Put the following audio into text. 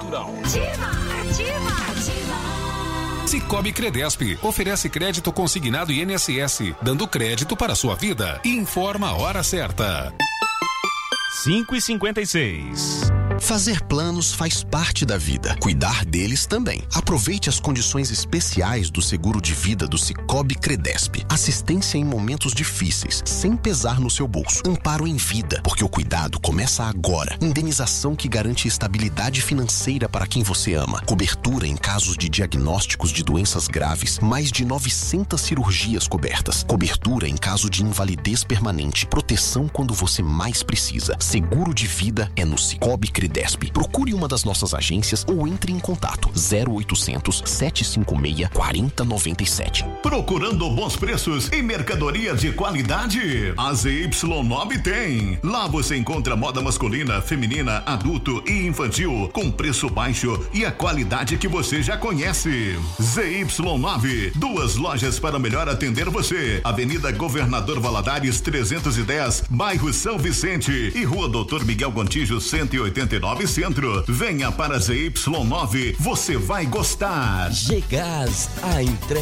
Natural. Ativa. Cicobi Credesp oferece crédito consignado INSS, dando crédito para a sua vida. Informa a hora certa. 5h56. Fazer planos faz parte da vida. Cuidar deles também. Aproveite as condições especiais do seguro de vida do Cicobi Credesp. Assistência em momentos difíceis, sem pesar no seu bolso. Amparo em vida, porque o cuidado começa agora. Indenização que garante estabilidade financeira para quem você ama. Cobertura em casos de diagnósticos de doenças graves. Mais de 900 cirurgias cobertas. Cobertura em caso de invalidez permanente. Proteção quando você mais precisa. Seguro de vida é no Cicobi Credesp. Procure uma das nossas agências ou entre em contato 0800 756 4097. Procurando bons preços e mercadoria de qualidade? A ZY9 tem. Lá você encontra moda masculina, feminina, adulto e infantil com preço baixo e a qualidade que você já conhece. ZY9, 2 lojas para melhor atender você. Avenida Governador Valadares 310, bairro São Vicente e Rua Doutor Miguel Gontijo 189 Centro. Venha para ZY9, você vai gostar. G-Gás, a entrega